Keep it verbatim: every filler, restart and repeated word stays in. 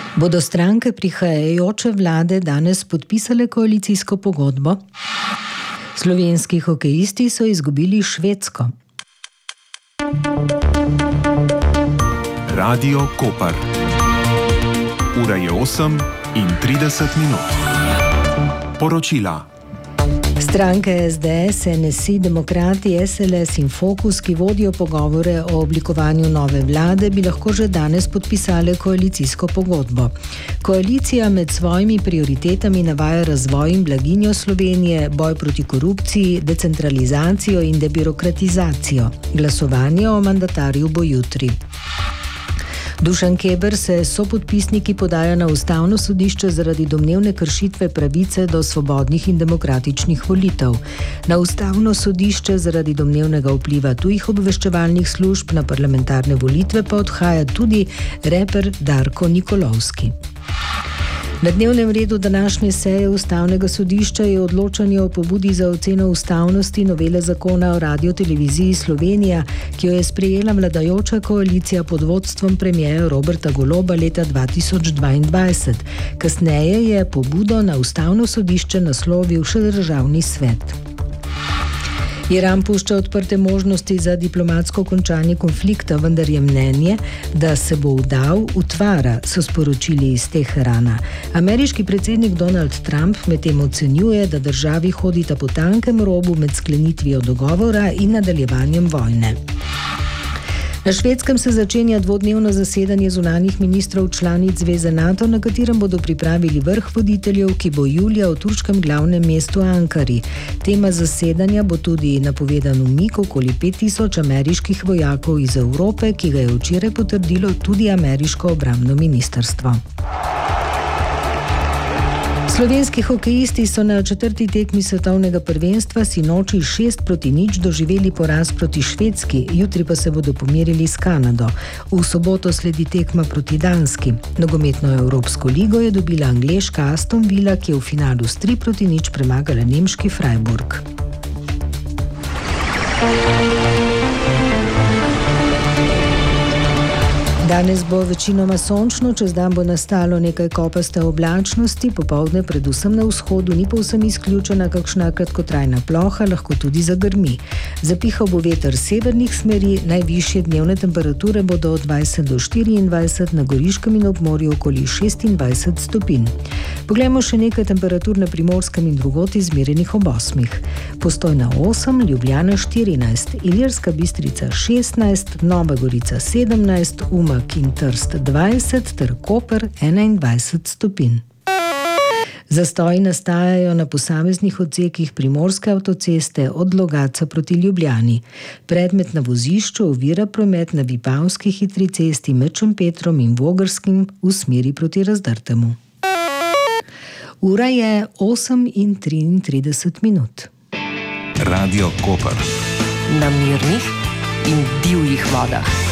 Bodo stranke prihajajoče vlade danes podpisale koalicijsko pogodbo? Slovenski hokejisti so izgubili Švedsko. Radio Koper. Ura je osem in trideset minut. Poročila. Stranke es de es, en es i, Demokrati, es el es in Fokus, ki vodijo pogovore o oblikovanju nove vlade, bi lahko že danes podpisale koalicijsko pogodbo. Koalicija med svojimi prioritetami navaja razvoj in blaginjo Slovenije, boj proti korupciji, decentralizacijo in debirokratizacijo. Glasovanje o mandatarju bo jutri. Dušan Keber se sopodpisniki podaja na Ustavno sodišče zaradi domnevne kršitve pravice do svobodnih in demokratičnih volitev. Na Ustavno sodišče zaradi domnevnega vpliva tujih obveščevalnih služb na parlamentarne volitve pa odhaja tudi reper Darko Nikolovski. Na dnevnem redu današnje seje Ustavnega sodišča je odločanje o pobudi za oceno ustavnosti novele zakona o Radioteleviziji Slovenija, ki jo je sprejela vladajoča koalicija pod vodstvom premierja Roberta Goloba leta dva tisoč dvaindvajset. Kasneje je pobudo na Ustavno sodišče naslovil še Državni svet. Iran pušča odprte možnosti za diplomatsko končanje konflikta, vendar je mnenje, da se bo vdal, utvara, so sporočili iz Teherana. Ameriški predsednik Donald Trump medtem ocenjuje, da državi hodita po tankem robu med sklenitvijo dogovora in nadaljevanjem vojne. Na Švedskem se začenja dvodnevno zasedanje zunanjih ministrov članic Zveze NATO, na katerem bodo pripravili vrh voditeljev, ki bo julija v turškem glavnem mestu Ankari. Tema zasedanja bo tudi napovedan umik okoli pet tisoč ameriških vojakov iz Evrope, ki ga je včeraj potrdilo tudi ameriško obrambno ministrstvo. Slovenski hokejisti so na četrti tekmi svetovnega prvenstva sinoči šest proti nič doživeli poraz proti Švedski, jutri pa se bodo pomerili s Kanado. V soboto sledi tekma proti Danski. Nogometno Evropsko ligo je dobila angleška Aston Villa, ki je v finalu s tri proti nič premagala nemški Freiburg. Danes bo večinoma sončno, čez dan bo nastalo nekaj kopaste oblačnosti, popoldne predvsem na vzhodu ni povsem izključena kakšna kratkotrajna ploha, lahko tudi zagrmi. Zapihal bo veter severnih smeri, najvišje dnevne temperature bodo od dvajset do štiriindvajset, na Goriškem in ob morju okoli šestindvajset stopinj. Poglejmo še nekaj temperatur na Primorskem in drugod izmerjenih ob osmih. Postojna osem, Ljubljana štirinajst, Ilirska Bistrica šestnajst, Nova Gorica sedemnajst, Umag in Trst dvajset ter Koper enaindvajset stopinj. Zastoji nastajajo na posameznih odsekih primorske avtoceste od Logatca proti Ljubljani. Predmet na vozišču ovira promet na Vipavski hitri cesti med Šempetrom in Vogrskim v smeri proti Razdrtemu. Ura je osem in triintrideset minut. Radio Koper. Na mirnih in divjih vodah.